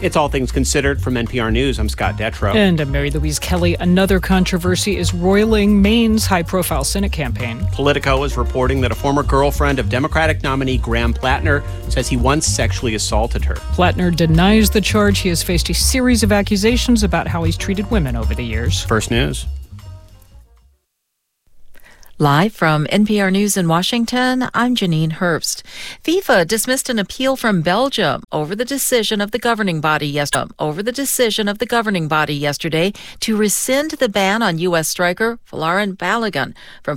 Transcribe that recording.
It's All Things Considered from NPR News. I'm Scott Detrow. And I'm Mary Louise Kelly. Another controversy is roiling Maine's high-profile Senate campaign. Politico is reporting that a former girlfriend of Democratic nominee Graham Plattner says he once sexually assaulted her. Plattner denies the charge. He has faced a series of accusations about how he's treated women over the years. First News. Live from NPR News in Washington, I'm Janine Herbst. FIFA dismissed an appeal from Belgium over the decision of the governing body yesterday to rescind the ban on U.S. striker Folarin Balogun from